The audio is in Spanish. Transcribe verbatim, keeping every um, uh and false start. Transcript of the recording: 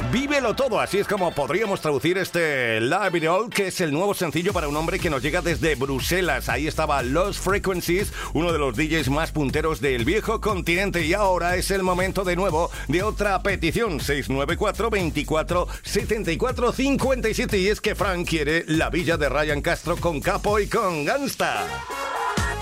Vívelo todo, así es como podríamos traducir este Love It All, que es el nuevo sencillo para un hombre que nos llega desde Bruselas. Ahí estaba Lost Frequencies, uno de los D Js más punteros del viejo continente. Y ahora es el momento de nuevo de otra petición, seis nueve cuatro, veinticuatro, setenta y cuatro, cincuenta y siete. Y es que Frank quiere La Villa de Ryan Castro con Capo y con Gangsta.